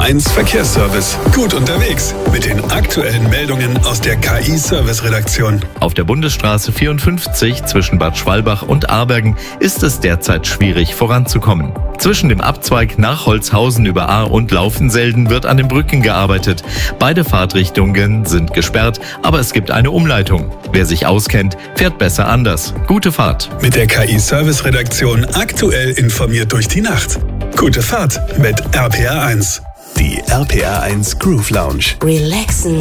RPR1 Verkehrsservice. Gut unterwegs mit den aktuellen Meldungen aus der KI-Service-Redaktion. Auf der Bundesstraße 54 zwischen Bad Schwalbach und Aarbergen ist es derzeit schwierig voranzukommen. Zwischen dem Abzweig nach Holzhausen über Ahr und Laufenselden wird an den Brücken gearbeitet. Beide Fahrtrichtungen sind gesperrt, aber es gibt eine Umleitung. Wer sich auskennt, fährt besser anders. Gute Fahrt. Mit der KI-Service-Redaktion aktuell informiert durch die Nacht. Gute Fahrt mit RPR1. Die RPR1 Groove Lounge. Relaxen.